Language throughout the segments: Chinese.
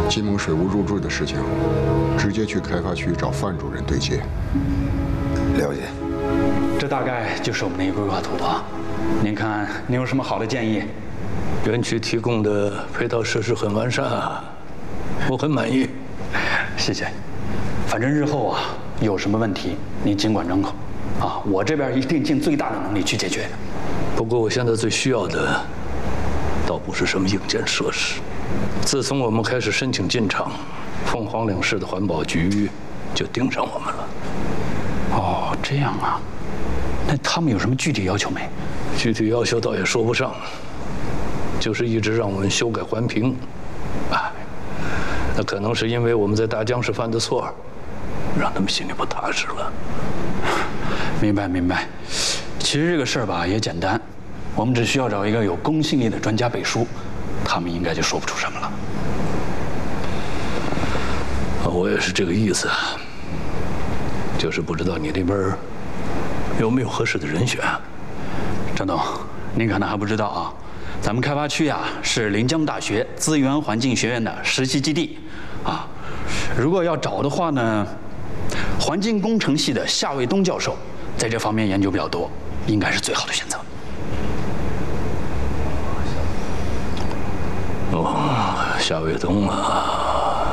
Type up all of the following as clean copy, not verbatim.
金盟水务入驻的事情，直接去开发区找范主任对接。 了解。 这大概就是我们的一个规划图啊。您看，您有什么好的建议？ 园区提供的配套设施很完善啊，我很满意。 谢谢。反正日后啊，有什么问题您尽管张口，啊，我这边一定尽最大的能力去解决。 不过我现在最需要的，倒不是什么硬件设施。自从我们开始申请进场，凤凰岭市的环保局就盯上我们了。 哦，这样啊。那他们有什么具体要求没？ 具体要求倒也说不上，就是一直让我们修改环评。哎，那可能是因为我们在大江市犯的错，让他们心里不踏实了。 明白明白。其实这个事儿吧也简单，我们只需要找一个有公信力的专家背书，他们应该就说不出什么了。 我也是这个意思，就是不知道你那边有没有合适的人选。 张董，您可能还不知道啊，咱们开发区呀是临江大学资源环境学院的实习基地，啊，如果要找的话呢，环境工程系的夏卫东教授在这方面研究比较多，应该是最好的选择。 哦，夏卫东啊。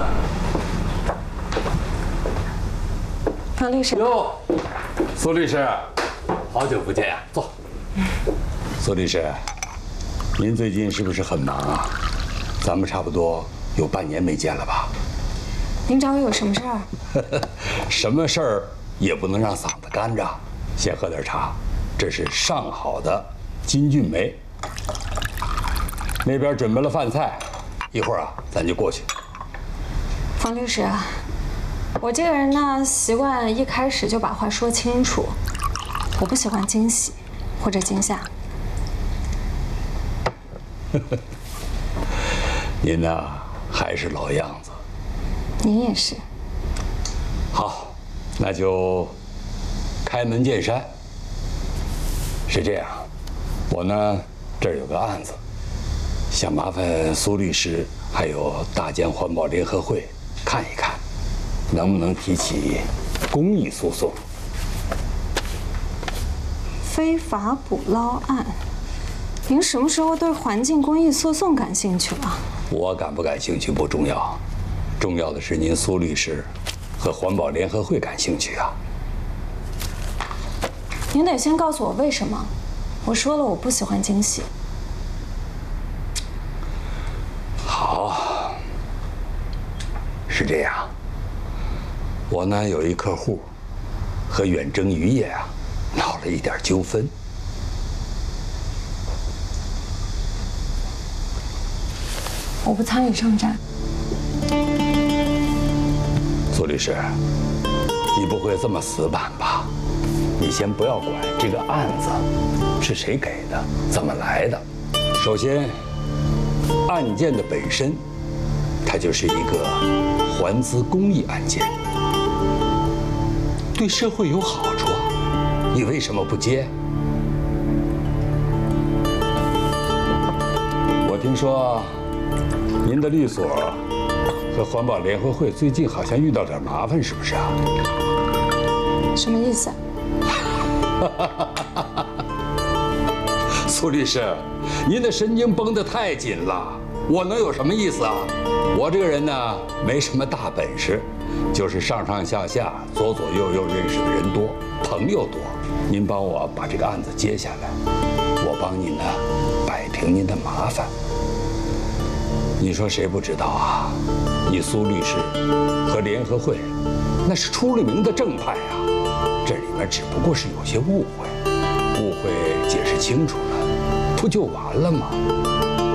方律师。 哟，苏律师，好久不见呀，坐。苏律师，您最近是不是很忙啊？咱们差不多有半年没见了吧？ 您找我有什么事儿？ 什么事儿也不能让嗓子干着，先喝点茶。这是上好的金骏眉。那边准备了饭菜，一会儿啊，咱就过去。 方律师啊，我这个人呢，习惯一开始就把话说清楚，我不喜欢惊喜或者惊吓。 您呢，还是老样子。 您也是。 好，那就开门见山。是这样，我呢这儿有个案子，想麻烦苏律师还有大江环保联合会看一看，能不能提起公益诉讼。 非法捕捞案，您什么时候对环境公益诉讼感兴趣了？ 我感不感兴趣不重要，重要的是您苏律师和环保联合会感兴趣啊。 您得先告诉我为什么。我说了，我不喜欢惊喜。 好，是这样。我呢有一客户和远征渔业啊闹了一点纠纷。 我不参与商战。 苏律师，你不会这么死板吧？你先不要管这个案子是谁给的，怎么来的。首先，案件的本身，它就是一个环资公益案件，对社会有好处啊，你为什么不接？我听说您的律所和环保联合会最近好像遇到点麻烦，是不是啊？ 什么意思？ 苏律师，您的神经绷得太紧了，我能有什么意思啊？我这个人呢，没什么大本事，就是上上下下、左左右右认识的人多，朋友多。您帮我把这个案子接下来，我帮您呢摆平您的麻烦。你说谁不知道啊？你苏律师和联合会，那是出了名的正派啊。这里面只不过是有些误会，误会解释清楚了，不就完了吗？